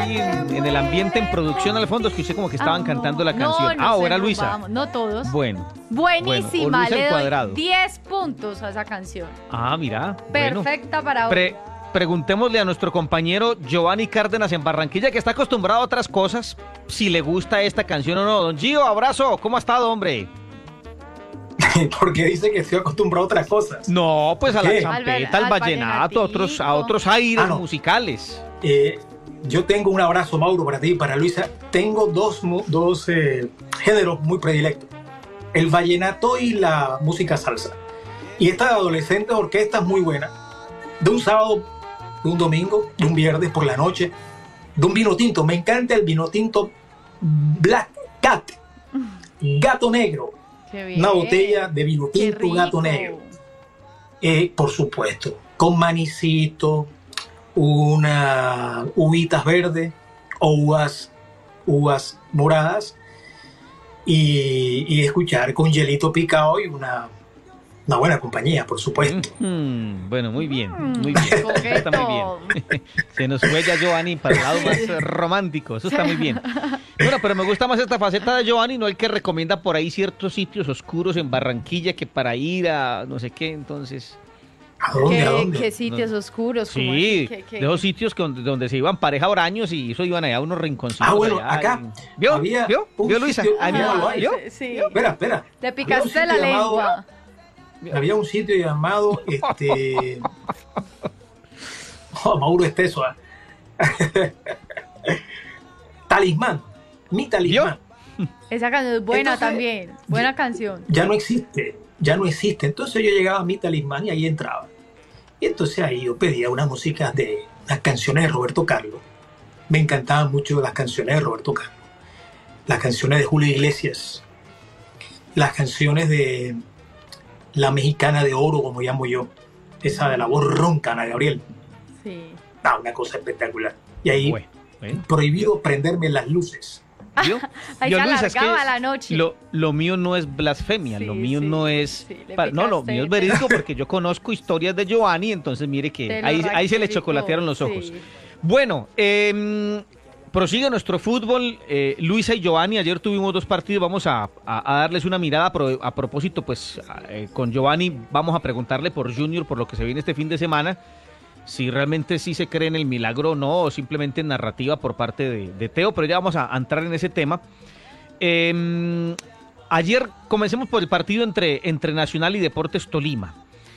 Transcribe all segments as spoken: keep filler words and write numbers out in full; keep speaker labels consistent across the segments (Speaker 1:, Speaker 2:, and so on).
Speaker 1: en, en el ambiente, en producción al fondo, escuché como que estaban
Speaker 2: Ah,
Speaker 1: cantando la
Speaker 2: no,
Speaker 1: canción.
Speaker 2: no
Speaker 1: ah, o
Speaker 2: sé,
Speaker 1: era
Speaker 2: no,
Speaker 1: Luisa.
Speaker 2: vamos, no todos.
Speaker 1: Bueno.
Speaker 2: Buenísima,
Speaker 1: Bueno, o Luisa
Speaker 2: le
Speaker 1: al
Speaker 2: doy
Speaker 1: cuadrado.
Speaker 2: diez puntos a esa canción.
Speaker 1: Ah, mira. Bueno.
Speaker 2: Perfecta para hoy.
Speaker 1: Pre- preguntémosle a nuestro compañero Giovanni Cárdenas en Barranquilla, que está acostumbrado a otras cosas, si le gusta esta canción o no. Don Gio, abrazo. ¿Cómo ha estado, hombre?
Speaker 3: Porque dice que estoy acostumbrado a otras cosas.
Speaker 1: No, pues a la
Speaker 3: ¿Qué?
Speaker 1: champeta,
Speaker 2: Al-
Speaker 1: al
Speaker 2: al
Speaker 1: vallenato, a otros, a otros aires
Speaker 3: Ah, no.
Speaker 1: musicales.
Speaker 3: Eh, yo tengo un abrazo, Mauro, para ti y para Luisa. Tengo dos, mu- dos eh, géneros muy predilectos: el vallenato y la música salsa. Y esta de adolescentes orquesta es muy buena. De un sábado, de un domingo, de un viernes por la noche, de un vino tinto. Me encanta el vino tinto Black Cat, gato negro.
Speaker 2: Qué bien.
Speaker 3: Una botella de vino
Speaker 2: Qué
Speaker 3: tinto, gato
Speaker 2: rico.
Speaker 3: negro. Eh, por supuesto, con manicito, una uvitas verdes o uvas, uvas moradas y, y escuchar con hielito picado y una, una buena compañía, por supuesto.
Speaker 1: Mm, bueno, muy bien, muy
Speaker 2: Mm,
Speaker 1: bien. Eso
Speaker 2: coqueto.
Speaker 1: está muy bien. Se nos fue ya Giovanni para el lado más eh, romántico. Eso está muy bien. Bueno, pero me gusta más esta faceta de Giovanni, no el que recomienda por ahí ciertos sitios oscuros en Barranquilla que para ir a no sé qué, entonces.
Speaker 3: ¿A dónde?
Speaker 2: ¿Qué,
Speaker 3: ¿A dónde?
Speaker 2: qué sitios oscuros? ¿Cómo
Speaker 1: Sí,
Speaker 2: así? ¿Qué- qué-
Speaker 1: de esos sitios que donde, donde se iban pareja horaños y eso iban allá a unos rinconcitos.
Speaker 3: Ah, bueno,
Speaker 1: allá
Speaker 3: acá
Speaker 1: y- ¿Vio?
Speaker 3: había
Speaker 1: ¿Vio?
Speaker 3: un
Speaker 1: ¿Vio, Luisa?
Speaker 3: sitio-
Speaker 1: Ahí
Speaker 3: Ajá,
Speaker 1: mismo,
Speaker 2: Ay,
Speaker 1: ¿vio?
Speaker 2: sí, sí.
Speaker 3: Espera, espera.
Speaker 2: Te
Speaker 3: Había un
Speaker 2: picaste
Speaker 3: sitio
Speaker 2: la
Speaker 3: llamado-
Speaker 2: lengua.
Speaker 3: Había un sitio llamado este oh, Mauro Esteso, ¿ah? Talismán, mi talismán.
Speaker 2: Esa canción es buena
Speaker 3: Entonces,
Speaker 2: también. Buena canción.
Speaker 3: Ya no existe, ya no existe. Entonces yo llegaba a mi talismán y ahí entraba. Y entonces ahí yo pedía una música de las canciones de Roberto Carlos. Me encantaban mucho las canciones de Roberto Carlos. Las canciones de Julio Iglesias. Las canciones de La Mexicana de Oro, como llamo yo. Esa de la voz ronca, Ana Gabriel.
Speaker 2: Sí.
Speaker 3: Ah, una cosa espectacular. Y ahí,
Speaker 1: Bueno, bueno.
Speaker 3: prohibido prenderme las luces.
Speaker 1: ¿Vio?
Speaker 2: Ahí
Speaker 1: Vio,
Speaker 2: se
Speaker 1: Luisa, es que
Speaker 2: alargaba la noche.
Speaker 1: Lo, lo mío no es blasfemia,
Speaker 2: Sí,
Speaker 1: lo mío
Speaker 2: sí,
Speaker 1: no es...
Speaker 2: sí, le
Speaker 1: pa- no, lo
Speaker 2: picaste.
Speaker 1: mío es verídico porque yo conozco historias de Giovanni, entonces mire que
Speaker 2: Te lo
Speaker 1: ahí, ahí se le
Speaker 2: ratificó,
Speaker 1: chocolatearon los ojos.
Speaker 2: sí.
Speaker 1: Bueno, eh, prosigue nuestro fútbol. eh, Luisa y Giovanni, ayer tuvimos dos partidos, vamos a, a- a darles una mirada a, pro- a propósito, pues a- eh, con Giovanni vamos a preguntarle por Junior, por lo que se viene este fin de semana, si realmente sí se cree en el milagro o no, o simplemente en narrativa por parte de, de Teo, pero ya vamos a, a entrar en ese tema. Eh, ayer comencemos por el partido entre, entre Nacional y Deportes Tolima.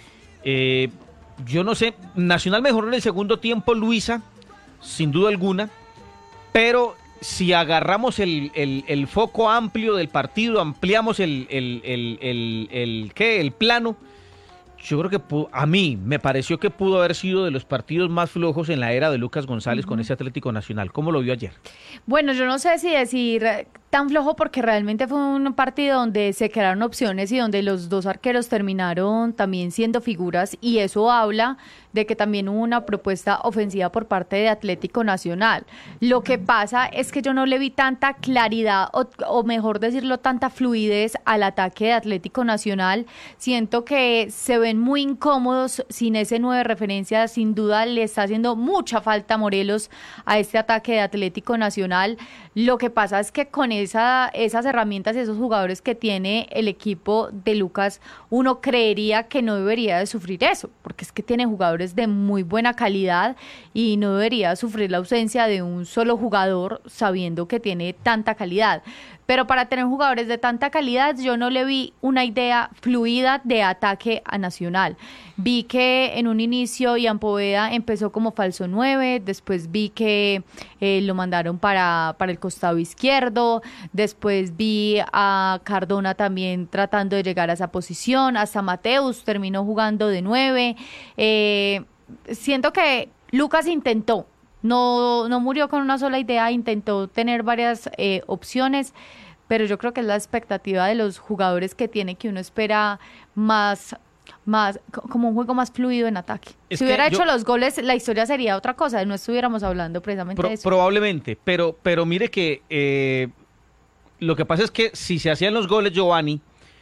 Speaker 1: Eh, yo no sé, Nacional mejoró en el segundo tiempo, Luisa, sin duda alguna, pero si agarramos el, el- el foco amplio del partido, ampliamos el, el, el, el- el- ¿qué? el plano, yo creo que pu- a mí me pareció que pudo haber sido de los partidos más flojos en la era de Lucas González con ese Atlético Nacional. ¿Cómo lo vio ayer?
Speaker 2: Bueno, yo no sé si decir eh, tan flojo porque realmente fue un partido donde se crearon opciones y donde los dos arqueros terminaron también siendo figuras y eso habla de que también hubo una propuesta ofensiva por parte de Atlético Nacional. Lo que pasa es que yo no le vi tanta claridad o, o mejor decirlo, tanta fluidez al ataque de Atlético Nacional. Siento que se ven muy incómodos sin ese nueve de referencia. Sin duda le está haciendo mucha falta Morelos a este ataque de Atlético Nacional. Lo que pasa es que con esa, esas herramientas y esos jugadores que tiene el equipo de Lucas, uno creería que no debería de sufrir eso, porque es que tiene jugadores de muy buena calidad y no debería sufrir la ausencia de un solo jugador sabiendo que tiene tanta calidad. Pero para tener jugadores de tanta calidad, yo no le vi una idea fluida de ataque a Nacional. Vi que en un inicio Ian Poveda empezó como falso nueve, después vi que eh, lo mandaron para, para el costado izquierdo, después vi a Cardona también tratando de llegar a esa posición, hasta Mateus terminó jugando de nueve. Eh, siento que Lucas intentó, no, no murió con una sola idea, intentó tener varias eh, opciones, pero yo creo que es la expectativa de los jugadores que tiene, que uno espera más, más co- como un juego más fluido en ataque.
Speaker 1: Es
Speaker 2: Si
Speaker 1: que
Speaker 2: hubiera
Speaker 1: yo-
Speaker 2: hecho los goles, la historia sería otra cosa, no estuviéramos hablando precisamente
Speaker 1: Pro-
Speaker 2: de eso.
Speaker 1: probablemente, pero, pero mire que eh, lo que pasa es que si se hacían los goles, Giovanni,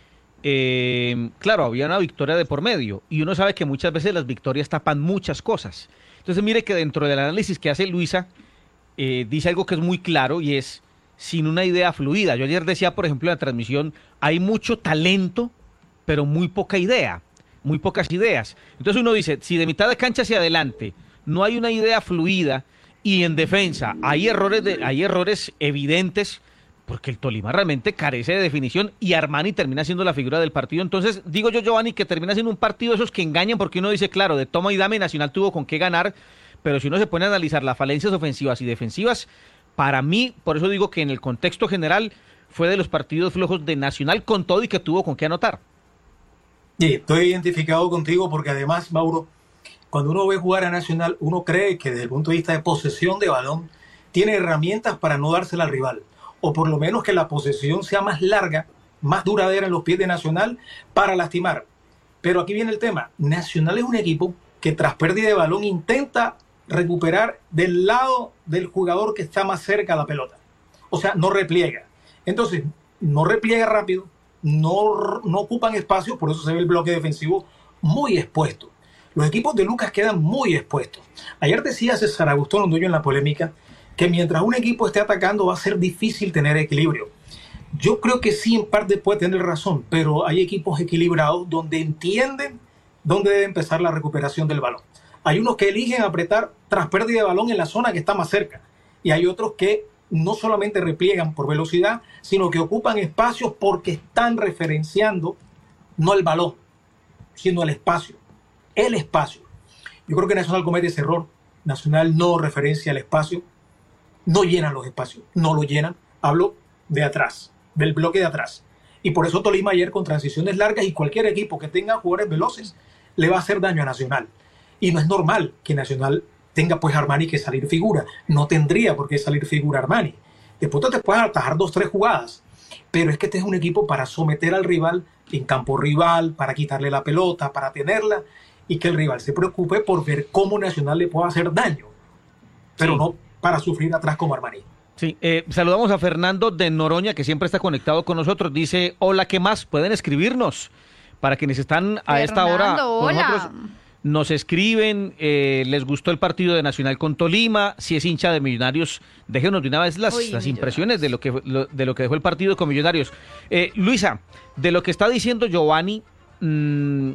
Speaker 1: eh, claro, había una victoria de por medio y uno sabe que muchas veces las victorias tapan muchas cosas. Entonces mire que dentro del análisis que hace Luisa, eh, dice algo que es muy claro y es sin una idea fluida. Yo ayer decía, por ejemplo, en la transmisión, hay mucho talento, pero muy poca idea, muy pocas ideas. Entonces uno dice, si de mitad de cancha hacia adelante no hay una idea fluida y en defensa hay errores, de, hay errores evidentes, porque el Tolima realmente carece de definición y Armani termina siendo la figura del partido. Entonces, digo yo, Giovanni, que termina siendo un partido de esos que engañan, porque uno dice, claro, de toma y dame, Nacional tuvo con qué ganar, pero si uno se pone a analizar las falencias ofensivas y defensivas, para mí, por eso digo que en el contexto general, fue de los partidos flojos de Nacional con todo y que tuvo con qué anotar.
Speaker 3: Sí, estoy identificado contigo porque además, Mauro, cuando uno ve jugar a Nacional, uno cree que desde el punto de vista de posesión de balón, tiene herramientas para no dársela al rival, o por lo menos que la posesión sea más larga, más duradera en los pies de Nacional para lastimar. Pero aquí viene el tema. Nacional es un equipo que tras pérdida de balón intenta recuperar del lado del jugador que está más cerca a la pelota. O sea, no repliega. Entonces, no repliega rápido, no, no ocupan espacio, por eso se ve el bloque defensivo muy expuesto. Los equipos de Lucas quedan muy expuestos. Ayer decía César Augusto Londoño en la polémica que mientras un equipo esté atacando va a ser difícil tener equilibrio. Yo creo que sí, en parte puede tener razón, pero hay equipos equilibrados donde entienden dónde debe empezar la recuperación del balón. Hay unos que eligen apretar tras pérdida de balón en la zona que está más cerca, y hay otros que no solamente repliegan por velocidad, sino que ocupan espacios porque están referenciando no el balón, sino el espacio. El espacio. Yo creo que Nacional comete ese error. Nacional no referencia el espacio, no llenan los espacios, no lo llenan. Hablo de atrás, del bloque de atrás. Y por eso Tolima ayer con transiciones largas y cualquier equipo que tenga jugadores veloces le va a hacer daño a Nacional. Y no es normal que Nacional tenga pues Armani que salir figura. No tendría por qué salir figura Armani. Después te puedes atajar dos, tres jugadas. Pero es que este es un equipo para someter al rival en campo rival, para quitarle la pelota, para tenerla y que el rival se preocupe por ver cómo Nacional le puede hacer daño. Pero sí, no para sufrir atrás como Armani.
Speaker 1: Sí, eh, saludamos a Fernando de Noroña, que siempre está conectado con nosotros. Dice, hola, ¿qué más? Pueden escribirnos para quienes están a Fernando, esta hora con hola. nosotros. Nos escriben, eh, les gustó el partido de Nacional con Tolima, si es hincha de Millonarios, déjenos de una vez las, Uy, las impresiones de lo, que, lo, de lo que dejó el partido con Millonarios. Eh, Luisa, de lo que está diciendo Giovanni, mmm,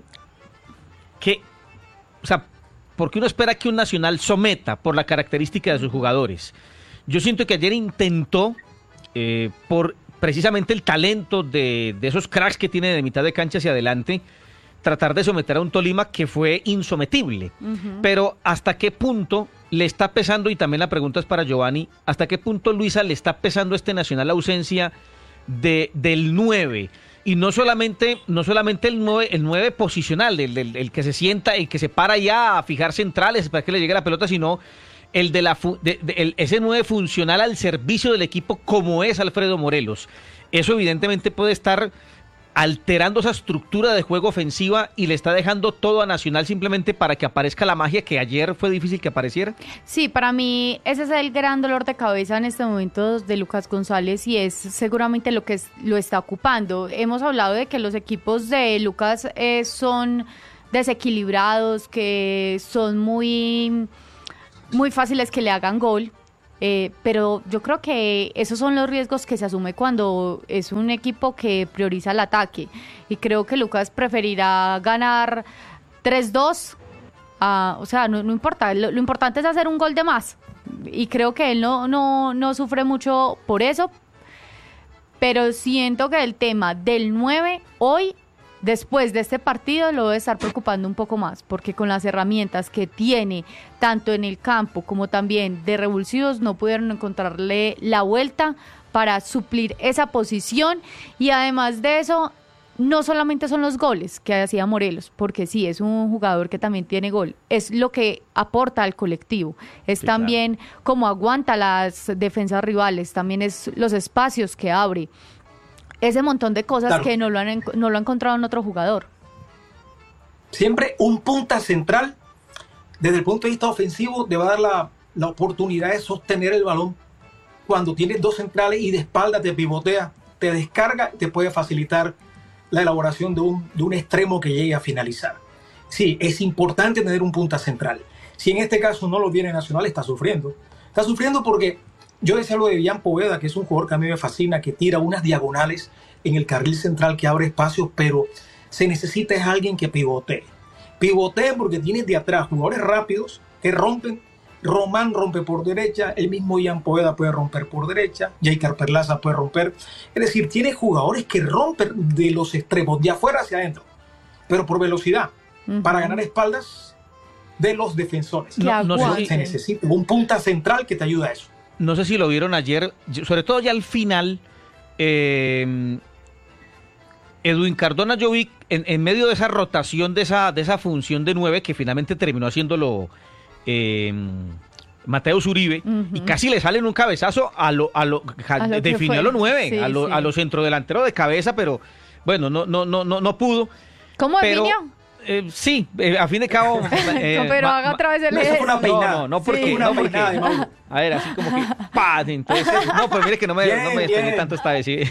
Speaker 1: que, o sea, ¿por qué uno espera que un Nacional someta por la característica de sus jugadores? Yo siento que ayer intentó, eh, por precisamente el talento de, de esos cracks que tiene de mitad de cancha hacia adelante, tratar de someter a un Tolima que fue insometible. Uh-huh. Pero ¿hasta qué punto le está pesando, y también la pregunta es para Giovanni, hasta qué punto, Luisa, le está pesando a este Nacional la ausencia de, del nueve? Y no solamente, no solamente el nueve, el nueve posicional, el, el, el que se sienta, el que se para ya a fijar centrales para que le llegue la pelota, sino el de la fu- de, de, el, ese nueve funcional al servicio del equipo como es Alfredo Morelos. Eso evidentemente puede estar alterando esa estructura de juego ofensiva y le está dejando todo a Nacional simplemente para que aparezca la magia que ayer fue difícil que apareciera.
Speaker 2: Sí, para mí ese es el gran dolor de cabeza en este momento de Lucas González y es seguramente lo que es, lo está ocupando. Hemos hablado de que los equipos de Lucas eh, son desequilibrados, que son muy, muy fáciles que le hagan gol. Eh, pero yo creo que esos son los riesgos que se asume cuando es un equipo que prioriza el ataque y creo que Lucas preferirá ganar tres dos, uh, o sea, no, no importa, lo, lo importante es hacer un gol de más y creo que él no, no, no sufre mucho por eso, pero siento que el tema del nueve hoy, después de este partido, lo debe estar preocupando un poco más, porque con las herramientas que tiene, tanto en el campo como también de revulsivos, no pudieron encontrarle la vuelta para suplir esa posición. Y además de eso, no solamente son los goles que hacía Morelos, porque sí, es un jugador que también tiene gol, es lo que aporta al colectivo, es sí, también claro, cómo aguanta las defensas rivales, también es los espacios que abre. Ese montón de cosas claro, que no lo han no lo ha encontrado en otro jugador.
Speaker 3: Siempre un punta central, desde el punto de vista ofensivo, te va a dar la, la oportunidad de sostener el balón. Cuando tienes dos centrales y de espalda te pivotea, te descarga, te puede facilitar la elaboración de un, de un extremo que llegue a finalizar. Sí, es importante tener un punta central. Si en este caso no lo tiene Nacional, está sufriendo. Está sufriendo porque yo decía lo de Ian Poveda, que es un jugador que a mí me fascina, que tira unas diagonales en el carril central, que abre espacios, pero se necesita es alguien que pivotee. Pivotee porque tiene de atrás jugadores rápidos que rompen. Román rompe por derecha, el mismo Ian Poveda puede romper por derecha, Jaicar Perlaza puede romper. Es decir, tiene jugadores que rompen de los extremos, de afuera hacia adentro, pero por velocidad, uh-huh. para ganar espaldas de los defensores.
Speaker 2: No,
Speaker 3: no sé si se necesita un punta central que te ayude a eso.
Speaker 1: No sé si lo vieron ayer, sobre todo ya al final, eh, Edwin Cardona, yo vi en, en medio de esa rotación, de esa, de esa función de nueve, que finalmente terminó haciéndolo Eh, Mateus Uribe, uh-huh. y casi le sale en un cabezazo a lo, a lo, a lo definió a los nueve, sí, a lo, sí. a los centrodelanteros de cabeza, pero bueno, no, no, no, no, no pudo.
Speaker 2: ¿Cómo
Speaker 1: pero,
Speaker 2: definió?
Speaker 1: Eh, sí, eh, a fin de cabo. Eh,
Speaker 2: pero
Speaker 1: ma,
Speaker 2: haga otra vez el
Speaker 3: no, eso fue una peinada.
Speaker 1: No, no, no porque,
Speaker 3: sí, una
Speaker 1: no porque
Speaker 3: peinada,
Speaker 1: a ver, así como que ¡pah! Entonces, no, pues mire que no me, bien, no me despegué tanto esta vez. ¿Sí?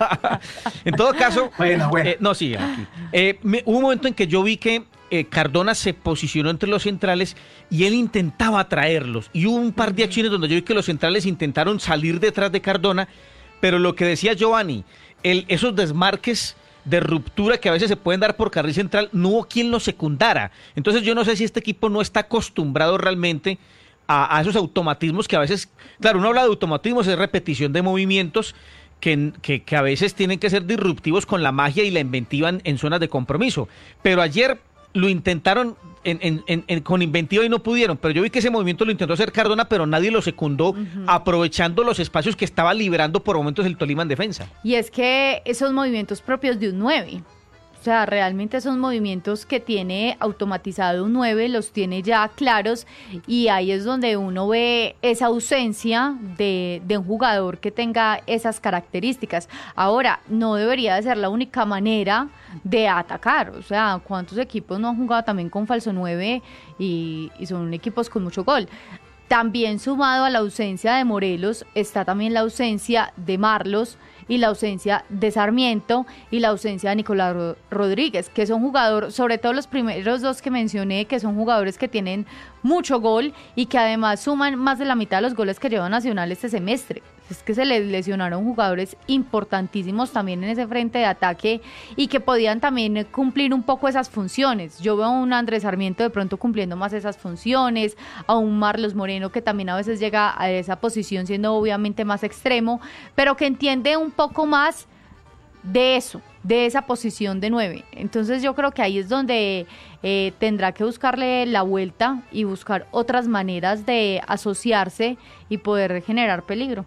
Speaker 1: En todo caso,
Speaker 3: bueno, bueno.
Speaker 1: Eh, no, sí, aquí. Eh, me, hubo un momento en que yo vi que eh, Cardona se posicionó entre los centrales y él intentaba traerlos. Y hubo un par de acciones donde yo vi que los centrales intentaron salir detrás de Cardona, pero lo que decía Giovanni, el, esos desmarques de ruptura que a veces se pueden dar por carril central, no hubo quien lo secundara. Entonces yo no sé si este equipo no está acostumbrado realmente a, a esos automatismos que a veces, claro, uno habla de automatismos, es repetición de movimientos que, que, que a veces tienen que ser disruptivos con la magia y la inventiva en, en zonas de compromiso. Pero ayer lo intentaron en, en, en, en, con inventiva y no pudieron, pero yo vi que ese movimiento lo intentó hacer Cardona, pero nadie lo secundó, uh-huh. aprovechando los espacios que estaba liberando por momentos el Tolima en defensa.
Speaker 2: Y es que esos movimientos propios de un nueve, o sea, realmente esos movimientos que tiene automatizado un nueve, los tiene ya claros, y ahí es donde uno ve esa ausencia de, de un jugador que tenga esas características. Ahora, no debería de ser la única manera de atacar, o sea, ¿cuántos equipos no han jugado también con falso nueve y, y son equipos con mucho gol? También sumado a la ausencia de Morelos está también la ausencia de Marlos y la ausencia de Sarmiento y la ausencia de Nicolás Rodríguez, que son jugadores, sobre todo los primeros dos que mencioné, que son jugadores que tienen mucho gol y que además suman más de la mitad de los goles que lleva Nacional este semestre. Es que se les lesionaron jugadores importantísimos también en ese frente de ataque y que podían también cumplir un poco esas funciones. Yo veo a un Andrés Sarmiento de pronto cumpliendo más esas funciones, a un Marlos Moreno que también a veces llega a esa posición siendo obviamente más extremo, pero que entiende un poco más de eso, de esa posición de nueve. Entonces yo creo que ahí es donde eh, tendrá que buscarle la vuelta y buscar otras maneras de asociarse y poder generar peligro.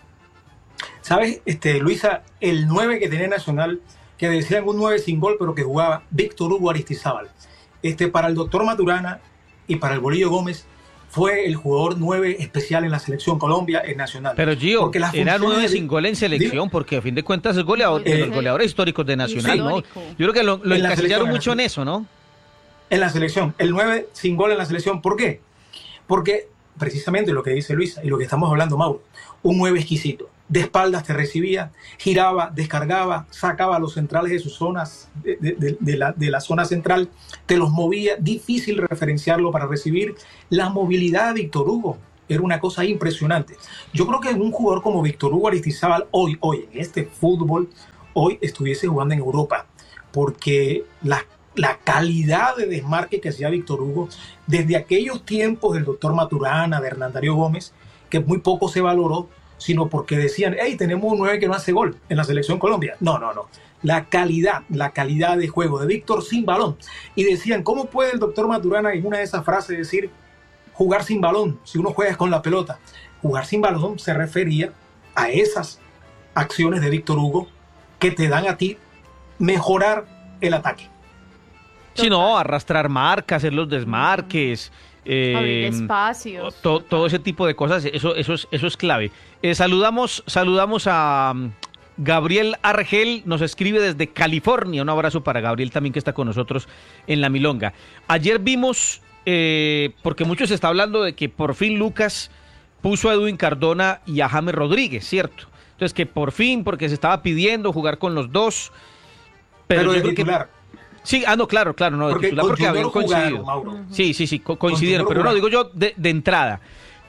Speaker 3: ¿Sabes, este, Luisa, el nueve que tenía Nacional, que decían un nueve sin gol, pero que jugaba Víctor Hugo Aristizábal? Este, para el doctor Maturana y para el Bolillo Gómez, fue el jugador nueve especial en la selección Colombia, en Nacional.
Speaker 1: Pero Gio, era nueve sin gol en selección, porque a fin de cuentas es goleador, eh, de los goleadores históricos de Nacional, ¿no? Yo creo que lo, lo encasillaron mucho en eso, ¿no?
Speaker 3: En la selección, el nueve sin gol en la selección. ¿Por qué? Porque precisamente lo que dice Luisa y lo que estamos hablando, Mauro, un nueve exquisito. De espaldas te recibía, giraba, descargaba, sacaba a los centrales de sus zonas, de, de, de, la, de la zona central, te los movía, difícil referenciarlo para recibir. La movilidad de Víctor Hugo era una cosa impresionante. Yo creo que un jugador como Víctor Hugo Aristizábal hoy, hoy, en este fútbol, hoy estuviese jugando en Europa, porque la, la calidad de desmarque que hacía Víctor Hugo, desde aquellos tiempos del doctor Maturana, de Hernán Darío Gómez, que muy poco se valoró, sino porque decían, hey, tenemos un nueve que no hace gol en la selección Colombia. No, no, no. La calidad, la calidad de juego de Víctor sin balón. Y decían, ¿cómo puede el doctor Maturana en una de esas frases decir jugar sin balón si uno juega con la pelota? Jugar sin balón se refería a esas acciones de Víctor Hugo que te dan a ti mejorar el ataque.
Speaker 1: Sí, no, arrastrar marcas, hacer los desmarques.
Speaker 2: Eh, abrir espacios,
Speaker 1: to, todo ese tipo de cosas, eso, eso, es, eso es clave. Eh, saludamos, saludamos a um, Gabriel Argel, nos escribe desde California. Un abrazo para Gabriel también, que está con nosotros en la Milonga. Ayer vimos, eh, porque mucho se está hablando de que por fin Lucas puso a Edwin Cardona y a James Rodríguez, ¿cierto? Entonces que por fin, porque se estaba pidiendo jugar con los dos, pero,
Speaker 3: pero
Speaker 1: yo
Speaker 3: de titular.
Speaker 1: Que, Sí, ah, no, claro, claro, no,
Speaker 3: porque,
Speaker 1: de titular porque habían coincidido.
Speaker 3: Jugaron,
Speaker 1: sí, sí, sí, co- coincidieron, pero no, digo yo de, de entrada.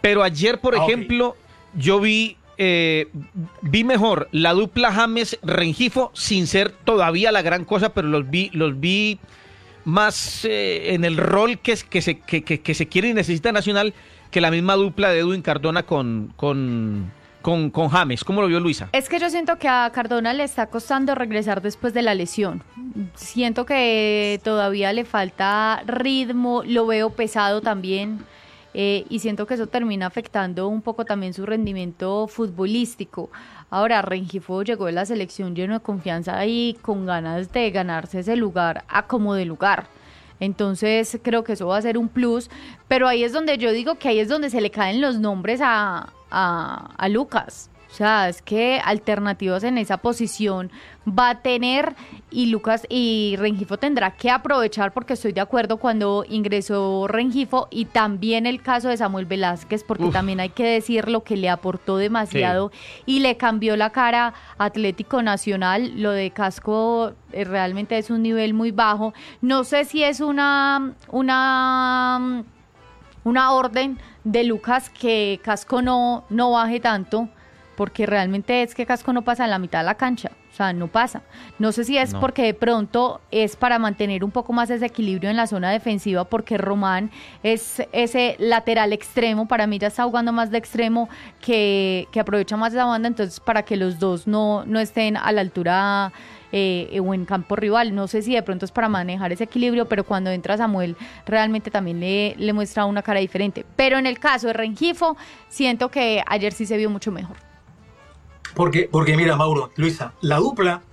Speaker 1: Pero ayer, por
Speaker 3: Ah,
Speaker 1: ejemplo,
Speaker 3: ok.
Speaker 1: yo vi eh, vi mejor la dupla James-Rengifo sin ser todavía la gran cosa, pero los vi los vi más eh, en el rol que, que, se, que, que, que se quiere y necesita Nacional que la misma dupla de Edwin Cardona con, con, con, con James. ¿Cómo lo vio Luisa?
Speaker 2: Es que yo siento que a Cardona le está costando regresar después de la lesión. Siento que todavía le falta ritmo, lo veo pesado también. Eh, y siento que eso termina afectando un poco también su rendimiento futbolístico. Ahora, Rengifo llegó de la selección lleno de confianza y con ganas de ganarse ese lugar a como de lugar. Entonces creo que eso va a ser un plus, pero ahí es donde yo digo que ahí es donde se le caen los nombres a, a, a Lucas. O sea, es que alternativas en esa posición va a tener y Lucas y Rengifo tendrá que aprovechar, porque estoy de acuerdo cuando ingresó Rengifo, y también el caso de Samuel Velázquez, porque
Speaker 1: Uf.
Speaker 2: también hay que decir lo que le aportó demasiado y le cambió la cara a Atlético Nacional. Lo de Casco eh, realmente es un nivel muy bajo. No sé si es una una una orden de Lucas que Casco no, no baje tanto, porque realmente es que Casco no pasa en la mitad de la cancha, o sea, no pasa. No sé si es
Speaker 1: No.
Speaker 2: porque de pronto es para mantener un poco más ese equilibrio en la zona defensiva, porque Román es ese lateral extremo, para mí ya está jugando más de extremo, que, que aprovecha más esa banda, entonces para que los dos no, no estén a la altura eh, o en campo rival. No sé si de pronto es para manejar ese equilibrio, pero cuando entra Samuel realmente también le, le muestra una cara diferente. Pero en el caso de Rengifo, siento que ayer sí se vio mucho mejor.
Speaker 3: Porque, porque mira, Mauro, Luisa, la dupla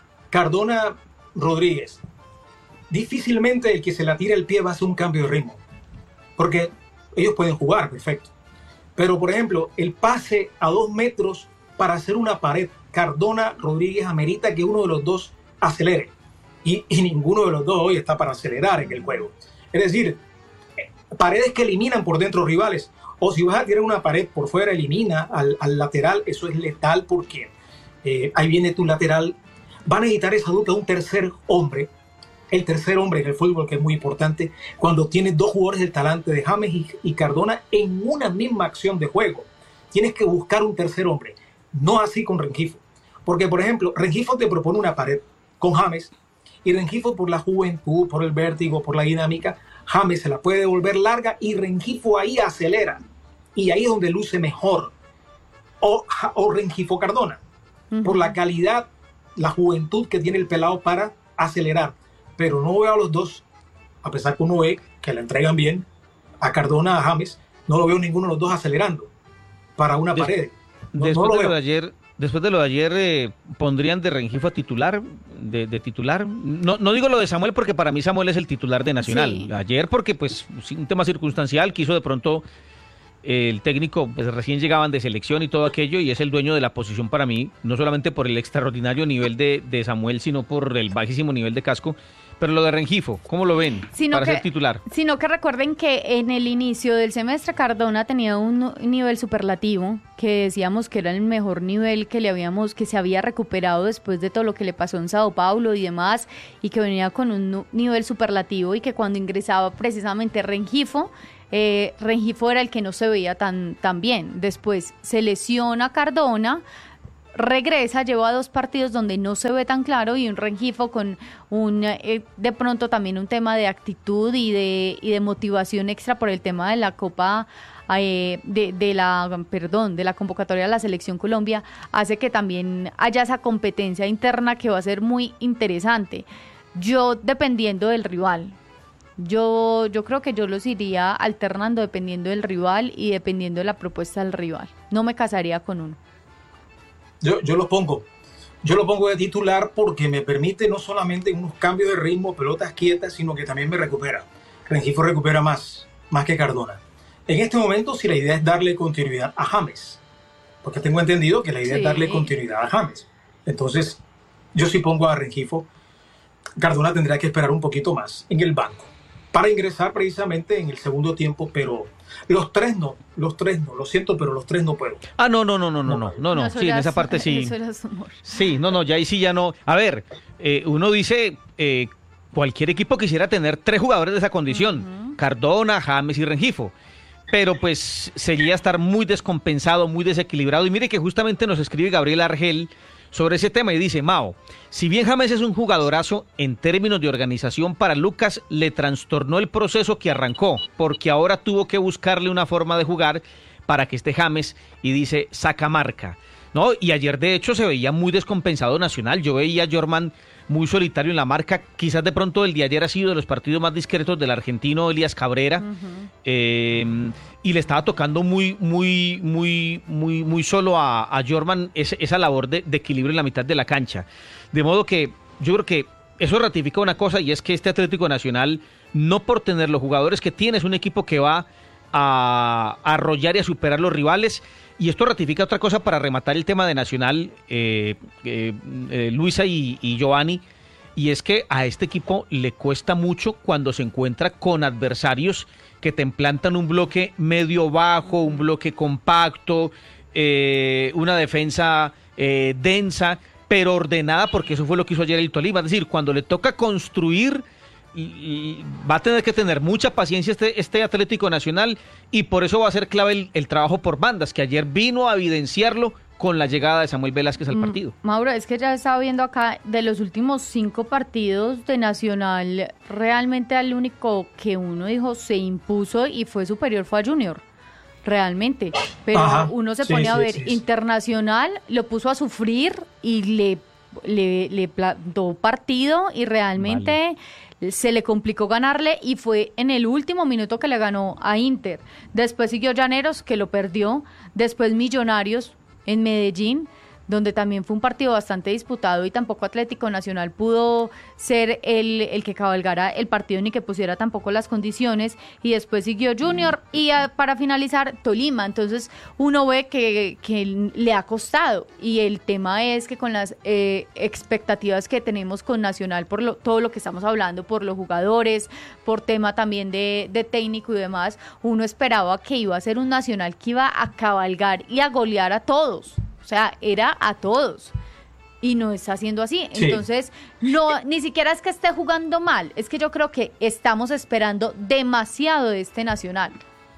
Speaker 3: Cardona-Rodríguez, difícilmente el que se la tire el pie va a hacer un cambio de ritmo. Porque ellos pueden jugar, perfecto. Pero, por ejemplo, el pase a dos metros para hacer una pared, Cardona-Rodríguez amerita que uno de los dos acelere. Y, y ninguno de los dos hoy está para acelerar en el juego. Es decir, paredes que eliminan por dentro rivales. O si vas a tirar una pared por fuera, elimina al, al lateral. Eso es letal porque eh, ahí viene tu lateral. Va a necesitar esa dupla un tercer hombre. El tercer hombre en el fútbol, que es muy importante, cuando tienes dos jugadores del talante de James y, y Cardona en una misma acción de juego. Tienes que buscar un tercer hombre. No así con Rengifo. Porque, por ejemplo, Rengifo te propone una pared con James y Rengifo, por la juventud, por el vértigo, por la dinámica, James se la puede devolver larga y Rengifo ahí acelera. Y ahí es donde luce mejor. O, o Rengifo Cardona. Uh-huh. Por la calidad, la juventud que tiene el pelado para acelerar. Pero no veo a los dos, a pesar que uno ve que la entregan bien, a Cardona, a James, no lo veo ninguno de los dos acelerando para una
Speaker 1: Des,
Speaker 3: pared. No,
Speaker 1: después,
Speaker 3: no lo
Speaker 1: de
Speaker 3: veo.
Speaker 1: lo de ayer, después de lo de ayer, eh, ¿pondrían de Rengifo a titular? De, de titular. No, no digo lo de Samuel porque para mí Samuel es el titular de Nacional. Sí. Ayer porque pues un tema circunstancial, quiso de pronto eh, el técnico, pues recién llegaban de selección y todo aquello, y es el dueño de la posición para mí, no solamente por el extraordinario nivel de, de Samuel, sino por el bajísimo nivel de Casco. Pero lo de Rengifo, ¿cómo lo ven
Speaker 2: sino
Speaker 1: para
Speaker 2: que,
Speaker 1: ser titular?
Speaker 2: Sino que recuerden que en el inicio del semestre Cardona tenía un nivel superlativo, que decíamos que era el mejor nivel que le habíamos, que se había recuperado después de todo lo que le pasó en Sao Paulo y demás, y que venía con un nivel superlativo, y que cuando ingresaba precisamente Rengifo, eh, Rengifo era el que no se veía tan, tan bien. Después se lesiona Cardona, regresa, lleva dos partidos donde no se ve tan claro, y un Rengifo con un eh, de pronto también un tema de actitud y de y de motivación extra por el tema de la Copa eh, de, de la perdón de la convocatoria de la Selección Colombia, hace que también haya esa competencia interna que va a ser muy interesante. Yo dependiendo del rival, yo yo creo que yo los iría alternando dependiendo del rival y dependiendo de la propuesta del rival. No me casaría con uno.
Speaker 3: Yo, yo lo pongo, yo lo pongo de titular porque me permite no solamente unos cambios de ritmo, pelotas quietas, sino que también me recupera. Rengifo recupera más, más que Cardona. En este momento, si la idea es darle continuidad a James, porque tengo entendido que la idea sí. es darle continuidad a James. Entonces, yo sí pongo a Rengifo. Cardona tendrá que esperar un poquito más en el banco para ingresar precisamente en el segundo tiempo, pero los tres no, los tres no, lo siento, pero los tres no puedo.
Speaker 1: Ah, no, no, no, no, no, no, no, no, sí, en esa parte sí. Sí, no, no, ya ahí sí ya no. A ver, eh, uno dice, eh, cualquier equipo quisiera tener tres jugadores de esa condición, uh-huh. Cardona, James y Rengifo, pero pues sería estar muy descompensado, muy desequilibrado. Y mire que justamente nos escribe Gabriel Argel sobre ese tema y dice: Mao, si bien James es un jugadorazo, en términos de organización para Lucas le trastornó el proceso que arrancó, porque ahora tuvo que buscarle una forma de jugar para que esté James, y dice, saca marca, ¿no? Y ayer de hecho se veía muy descompensado Nacional. Yo veía a Jorman muy solitario en la marca. Quizás de pronto el de ayer ha sido de los partidos más discretos del argentino Elías Cabrera. Uh-huh. eh, y le estaba tocando muy, muy, muy, muy, muy solo a, a Jorman esa, esa labor de, de equilibrio en la mitad de la cancha. De modo que yo creo que eso ratifica una cosa, y es que este Atlético Nacional, no por tener los jugadores que tiene, es un equipo que va a, a arrollar y a superar los rivales. Y esto ratifica otra cosa para rematar el tema de Nacional, eh, eh, eh, Luisa y, y Giovanni, y es que a este equipo le cuesta mucho cuando se encuentra con adversarios que te implantan un bloque medio bajo, un bloque compacto, eh, una defensa eh, densa, pero ordenada, porque eso fue lo que hizo ayer el Tolima. Es decir, cuando le toca construir, y, y va a tener que tener mucha paciencia este, este Atlético Nacional, y por eso va a ser clave el, el trabajo por bandas, que ayer vino a evidenciarlo con la llegada de Samuel Velázquez al partido.
Speaker 2: Mm, Mauro, es que ya estaba viendo acá, de los últimos cinco partidos de Nacional, realmente el único que uno dijo se impuso y fue superior fue a Junior, realmente. Pero Ajá, uno se pone sí, a ver, sí, sí. Internacional lo puso a sufrir y le, le, le plantó partido, y realmente... Vale. Se le complicó ganarle, y fue en el último minuto que le ganó a Inter. Después siguió Llaneros, que lo perdió. Después Millonarios en Medellín, donde también fue un partido bastante disputado, y tampoco Atlético Nacional pudo ser el, el que cabalgara el partido ni que pusiera tampoco las condiciones. Y después siguió Junior y a, para finalizar Tolima. Entonces uno ve que, que le ha costado, y el tema es que con las eh, expectativas que tenemos con Nacional, por lo, todo lo que estamos hablando, por los jugadores, por tema también de, de técnico y demás, uno esperaba que iba a ser un Nacional que iba a cabalgar y a golear a todos. O sea, era a todos, y no está haciendo así. Sí. Entonces, no, ni siquiera es que esté jugando mal, es que yo creo que estamos esperando demasiado de este Nacional.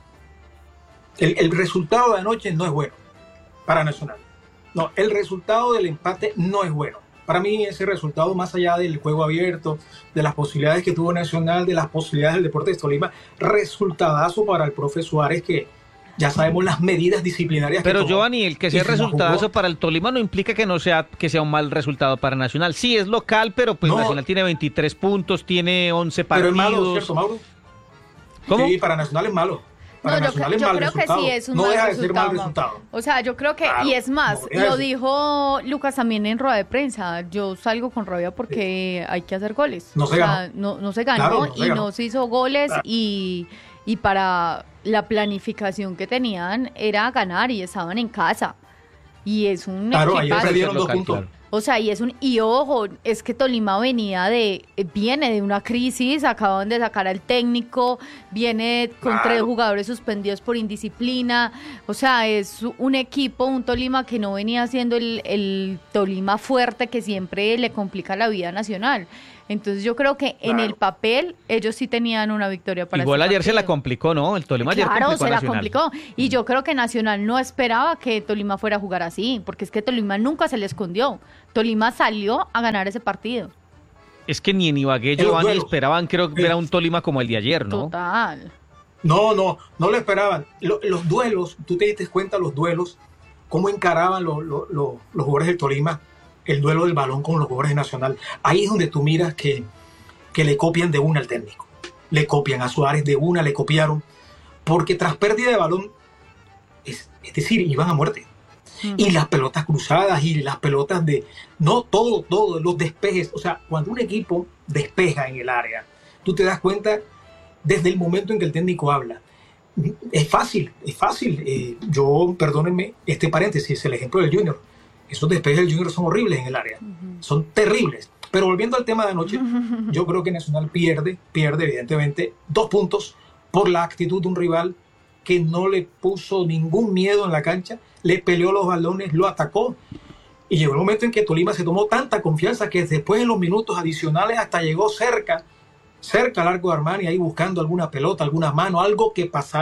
Speaker 3: El, el resultado de anoche no es bueno para Nacional. No, el resultado del empate no es bueno. Para mí ese resultado, más allá del juego abierto, de las posibilidades que tuvo Nacional, de las posibilidades del Deportes Tolima, resultadazo para el profe Suárez, que ya sabemos las medidas disciplinarias.
Speaker 1: Pero
Speaker 3: que tomó.
Speaker 1: Giovanni, el que sea resultadazo para el Tolima no implica que no sea que sea un mal resultado para Nacional. Sí, es local, pero pues no. Nacional tiene veintitrés puntos, tiene once partidos.
Speaker 3: Pero es malo, ¿cierto, Mauro?
Speaker 1: ¿Cómo?
Speaker 3: Sí, para Nacional es malo. Para
Speaker 2: no,
Speaker 3: Nacional
Speaker 2: yo,
Speaker 3: es
Speaker 2: yo
Speaker 3: mal
Speaker 2: creo
Speaker 3: resultado.
Speaker 2: que sí es un
Speaker 3: no
Speaker 2: mal
Speaker 3: deja
Speaker 2: resultado,
Speaker 3: de ser mal resultado.
Speaker 2: O sea, yo creo que, claro, y es más, no lo dijo Lucas también en rueda de prensa, yo salgo con rabia porque sí. hay que hacer goles.
Speaker 3: No se
Speaker 2: o
Speaker 3: ganó.
Speaker 2: Sea, no, no se ganó, claro, no se y ganó. no se hizo goles, claro. y, y para la planificación que tenían era ganar, y estaban en casa. Y es un
Speaker 3: Claro, ayer perdieron dos puntos. Claro.
Speaker 2: O sea, y es un y ojo, es que Tolima venía de viene de una crisis, acaban de sacar al técnico, viene con claro. tres jugadores suspendidos por indisciplina. O sea, es un equipo, un Tolima que no venía siendo el, el Tolima fuerte que siempre le complica la vida Nacional. Entonces yo creo que claro. en el papel ellos sí tenían una victoria para
Speaker 1: Igual
Speaker 2: este
Speaker 1: ayer
Speaker 2: partido.
Speaker 1: se la complicó, ¿no? El Tolima
Speaker 2: claro,
Speaker 1: ayer complicó
Speaker 2: se
Speaker 1: a
Speaker 2: la
Speaker 1: Nacional.
Speaker 2: complicó. Y yo creo que Nacional no esperaba que Tolima fuera a jugar así, porque es que Tolima nunca se le escondió. Tolima salió a ganar ese partido.
Speaker 1: Es que ni en Ibagué, Giovanni, esperaban, creo que era un Tolima como el de ayer, ¿no?
Speaker 2: Total.
Speaker 3: No, no, no lo esperaban. Los, los duelos, tú te diste cuenta los duelos, cómo encaraban los, los, los, los jugadores del Tolima el duelo del balón con los jugadores de Nacional. Ahí es donde tú miras que, que le copian de una al técnico. Le copian a Suárez de una, le copiaron. Porque tras pérdida de balón, es, es decir, iban a muerte. Uh-huh. Y las pelotas cruzadas y las pelotas de... No, todo, todo, los despejes. O sea, cuando un equipo despeja en el área, tú te das cuenta desde el momento en que el técnico habla. Es fácil, es fácil. Eh, yo, perdónenme, este paréntesis, el ejemplo del Junior. Esos despejes del Junior son horribles en el área. Uh-huh. Son terribles. Pero volviendo al tema de anoche, uh-huh. yo creo que Nacional pierde, pierde evidentemente dos puntos por la actitud de un rival que no le puso ningún miedo en la cancha, le peleó los balones, lo atacó. Y llegó el momento en que Tolima se tomó tanta confianza que después en los minutos adicionales hasta llegó cerca, cerca al arco de Armani, ahí buscando alguna pelota, alguna mano, algo que pasara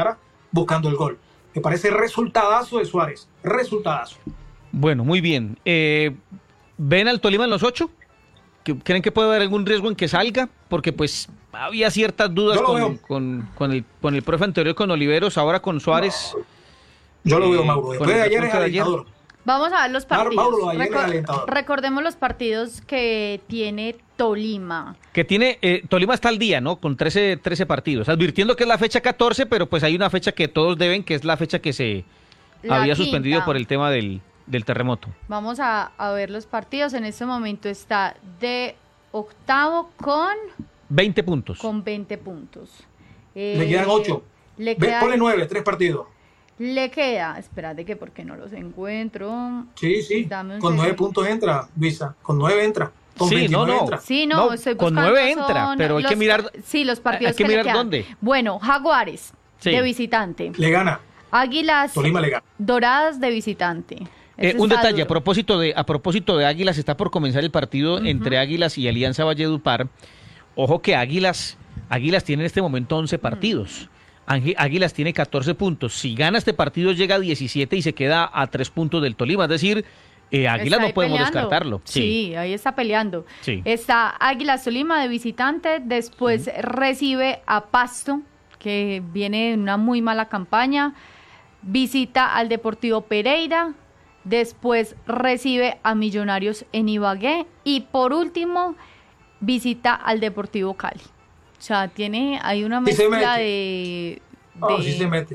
Speaker 3: buscando el gol. Me parece resultadazo de Suárez, resultadazo.
Speaker 1: Bueno, muy bien. Eh, ¿Ven al Tolima en los ocho? ¿Creen que puede haber algún riesgo en que salga? Porque pues había ciertas dudas con, con, con, el, con el profe anterior, con Oliveros, ahora con Suárez.
Speaker 3: No. Yo lo veo, Mauro. Después de ayer es alentador.
Speaker 2: Vamos a ver los partidos.
Speaker 3: Mauro, ayer es
Speaker 2: Recor
Speaker 3: alentador.
Speaker 2: Recordemos los partidos que tiene Tolima.
Speaker 1: Que tiene, eh, Tolima está al día, ¿no? Con trece, trece partidos. Advirtiendo que es la fecha catorce, pero pues hay una fecha que todos deben, que es la fecha que se la había quinta. suspendido por el tema del, del terremoto.
Speaker 2: Vamos a, a ver los partidos. En este momento está de octavo con...
Speaker 1: veinte puntos.
Speaker 2: Con veinte puntos. Eh,
Speaker 3: le quedan ocho.
Speaker 2: Le quedan...
Speaker 3: Pone nueve, tres partidos.
Speaker 2: Le queda, espérate que porque no los encuentro.
Speaker 3: Sí, sí. Con nueve puntos entra, Luisa. Con nueve entra. Con
Speaker 1: sí, no, no.
Speaker 3: Entra.
Speaker 2: Sí, no,
Speaker 1: no
Speaker 2: estoy
Speaker 1: con nueve entra, pero hay
Speaker 2: los,
Speaker 1: que mirar.
Speaker 2: Sí, los partidos
Speaker 1: hay que,
Speaker 2: que
Speaker 1: mirar
Speaker 2: le quedan.
Speaker 1: dónde.
Speaker 2: Bueno, Jaguares
Speaker 1: sí.
Speaker 2: de visitante.
Speaker 3: Le gana.
Speaker 2: Águilas
Speaker 3: Tolima le gana.
Speaker 2: Doradas de visitante.
Speaker 1: Eh, un detalle, duro. a propósito de a propósito de Águilas, está por comenzar el partido uh-huh. entre Águilas y Alianza Valledupar. Ojo que Águilas, Águilas tiene en este momento once partidos. Uh-huh. Águilas tiene catorce puntos. Si gana este partido llega a diecisiete y se queda a tres puntos del Tolima. Es decir, eh, Águilas no podemos peleando. descartarlo.
Speaker 2: Sí. sí, ahí está peleando.
Speaker 1: Sí.
Speaker 2: Está Águilas Tolima de visitante, después sí. recibe a Pasto, que viene en una muy mala campaña, visita al Deportivo Pereira, después recibe a Millonarios en Ibagué y por último visita al Deportivo Cali. O sea, tiene, hay una mezcla sí de, de...
Speaker 3: Oh, sí se mete.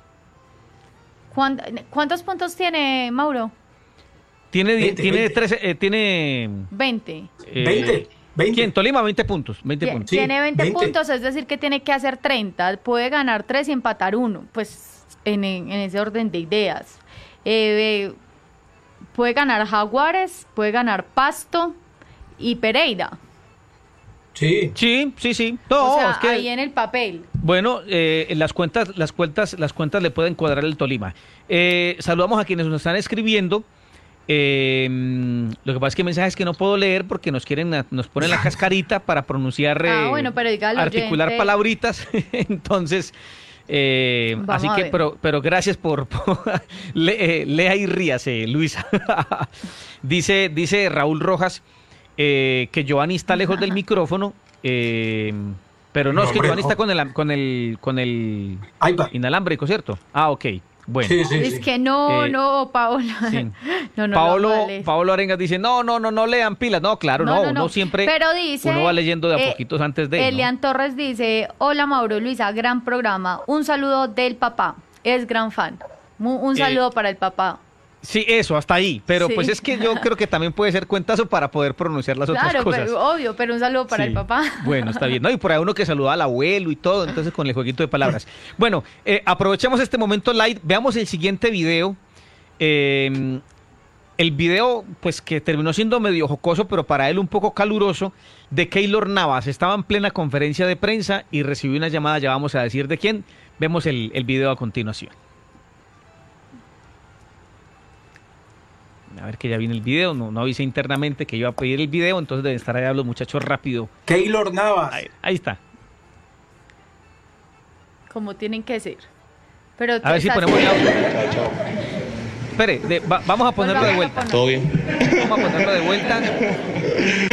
Speaker 2: ¿Cuántos puntos tiene, Mauro?
Speaker 1: Tiene veinte, tiene veinte. trece, eh, tiene...
Speaker 2: veinte.
Speaker 1: Eh,
Speaker 3: veinte. veinte.
Speaker 1: ¿Quién? Tolima, veinte puntos. veinte
Speaker 2: T
Speaker 1: puntos.
Speaker 2: Tiene
Speaker 3: sí,
Speaker 2: veinte,
Speaker 3: veinte
Speaker 2: puntos, es decir, que tiene que hacer treinta. Puede ganar tres y empatar uno. Pues en, en ese orden de ideas. Eh, puede ganar Jaguares, puede ganar Pasto y Pereira.
Speaker 1: Sí, sí, sí, sí. No,
Speaker 2: o sea,
Speaker 1: es que,
Speaker 2: ahí en el papel.
Speaker 1: Bueno, eh, las cuentas, las cuentas, las cuentas le pueden cuadrar el Tolima. Eh, saludamos a quienes nos están escribiendo. Eh, lo que pasa es que hay mensajes que no puedo leer porque nos quieren, nos ponen la cascarita para pronunciar, eh,
Speaker 2: ah, bueno, pero
Speaker 1: articular
Speaker 2: oyente.
Speaker 1: palabritas. Entonces, eh, así que, pero, pero gracias por, por le, eh, lea y ríase, Luisa. dice, dice Raúl Rojas. Eh, que Giovanni está lejos del micrófono, eh, pero no, no, es que hombre, Giovanni no. está con el con el con el
Speaker 3: iPad
Speaker 1: inalámbrico, ¿cierto? Ah, ok, bueno.
Speaker 3: Sí, sí,
Speaker 2: es
Speaker 3: sí.
Speaker 2: que no, eh, no, Paola.
Speaker 1: Sí.
Speaker 2: no, no,
Speaker 1: Paolo,
Speaker 2: no
Speaker 1: Paolo Arengas dice, no, no, no, no lean pilas. No, claro, no, no, no uno no. siempre,
Speaker 2: pero dice,
Speaker 1: uno va leyendo de a
Speaker 2: eh,
Speaker 1: poquitos antes de.
Speaker 2: Elian ¿no? Torres dice, hola Mauro, Luisa, gran programa. Un saludo del papá, es gran fan. Un saludo eh, para el papá.
Speaker 1: Sí, eso, hasta ahí. Pero
Speaker 2: sí.
Speaker 1: pues es que yo creo que también puede ser cuentazo para poder pronunciar las
Speaker 2: claro,
Speaker 1: otras cosas.
Speaker 2: Claro, obvio, pero un saludo para
Speaker 1: sí.
Speaker 2: el papá.
Speaker 1: Bueno, está bien. No, y por ahí uno que saluda al abuelo y todo, entonces con el jueguito de palabras. Bueno, eh, aprovechemos este momento light. Veamos el siguiente video. Eh, el video, pues que terminó siendo medio jocoso, pero para él un poco caluroso, de Keylor Navas. Estaba en plena conferencia de prensa y recibió una llamada, ya vamos a decir de quién. Vemos el, el video a continuación. A ver que ya viene el video, no, no avisé internamente que iba a pedir el video, entonces deben estar allá los muchachos rápido.
Speaker 3: Keylor Navas.
Speaker 1: Ahí, ahí está.
Speaker 2: Como tienen que ser. Pero
Speaker 1: a ver si ponemos el audio. Espere, de, va, vamos a ponerlo de vuelta.
Speaker 4: Todo bien.
Speaker 1: Vamos a ponerlo de vuelta.